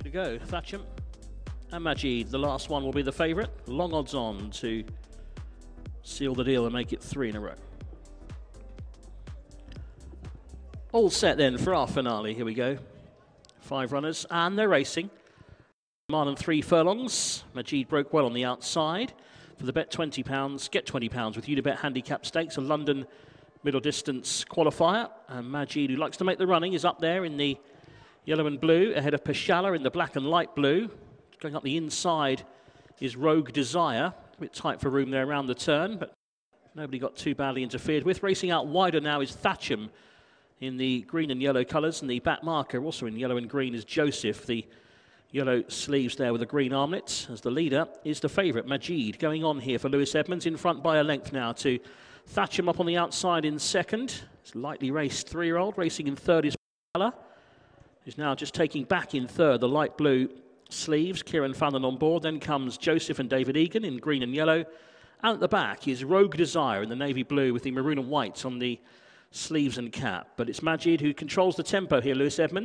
To go, Thatcham and Majid. The last one will be the favourite. Long odds on to seal the deal and make it 3 in a row. All set then for our finale. Here we go. 5 runners and they're racing. Mile and 3 furlongs. Majid broke well on the outside. For the bet £20, get £20 with Unibet Handicap Stakes, a London middle distance qualifier. And Majid, who likes to make the running, is up there in the yellow and blue, ahead of Peshala in the black and light blue. Going up the inside is Rogue Desire. A bit tight for room there around the turn, but nobody got too badly interfered with. Racing out wider now is Thatcham in the green and yellow colours, and the back marker also in yellow and green is Joseph, the yellow sleeves there with a green armlet. As the leader is the favourite, Majid, going on here for Lewis Edmonds, in front by a length now to Thatcham up on the outside in second. It's lightly raced 3-year-old. Racing in third is Peshala, who's now just taking back in third the light blue sleeves. Kieran Fallon on board. Then comes Joseph and David Egan in green and yellow. And at the back is Rogue Desire in the navy blue with the maroon and white on the sleeves and cap. But it's Majid who controls the tempo here, Lewis Edmonds.